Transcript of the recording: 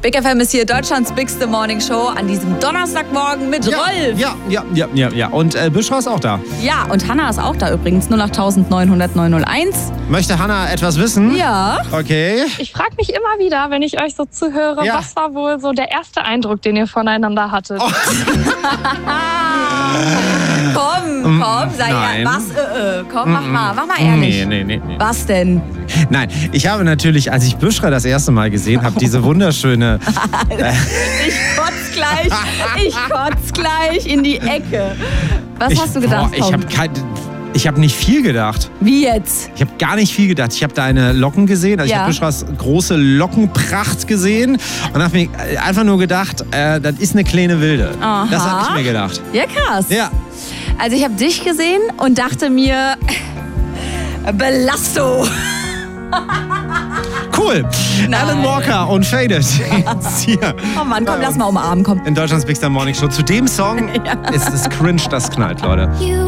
Big FM ist hier Deutschlands bigste Morning Show an diesem Donnerstagmorgen mit Rolf. Ja. Und Büschra ist auch da. Ja, und Hanna ist auch da übrigens. 08900 901. Möchte Hanna etwas wissen? Ja. Okay. Ich frage mich immer wieder, wenn ich euch so zuhöre, was war wohl so der erste Eindruck, den ihr voneinander hattet? Oh. Komm, sei nein. was? Komm, mach mal ehrlich. Nee. Was denn? Nein, ich habe natürlich, als ich Büschra das erste Mal gesehen habe, diese wunderschöne... Ich kotz gleich in die Ecke. Was hast du gedacht, Tom? Ich habe nicht viel gedacht. Wie jetzt? Ich habe gar nicht viel gedacht. Ich habe deine Locken gesehen. Also ich habe Büschras große Lockenpracht gesehen und habe mir einfach nur gedacht, das ist eine kleine Wilde. Aha. Das habe ich mir gedacht. Ja, krass. Ja. Also ich habe dich gesehen und dachte mir, Belasto. Cool. Alan Walker und Faded. Jetzt hier. Oh Mann, komm, lass mal umarmen, komm. In Deutschlands Big Morning Show. Zu dem Song ist es cringe, das knallt, Leute.